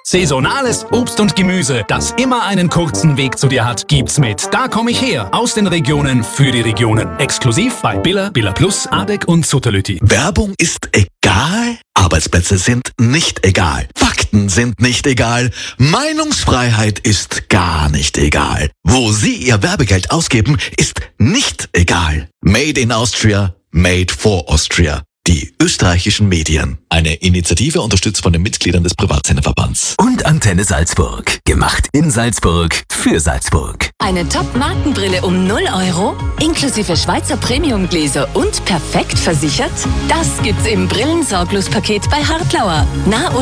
Saisonales Obst und Gemüse, das immer einen kurzen Weg zu dir hat, gibt's mit Da komm ich her aus den Regionen für die Regionen. Exklusiv bei Billa, Billa Plus, Adek und Sutterlüti. Werbung ist egal? Arbeitsplätze sind nicht egal. Fakten sind nicht egal. Meinungsfreiheit ist gar nicht egal. Wo Sie Ihr Werbegeld ausgeben, ist nicht egal. Made in Austria, made for Austria. Die österreichischen Medien. Eine Initiative unterstützt von den Mitgliedern des Privatsenderverbands. Und Antenne Salzburg. Gemacht in Salzburg für Salzburg. Eine Top-Markenbrille um 0 €, inklusive Schweizer Premium-Gläser und perfekt versichert? Das gibt's im Brillensorglos-Paket bei Hartlauer.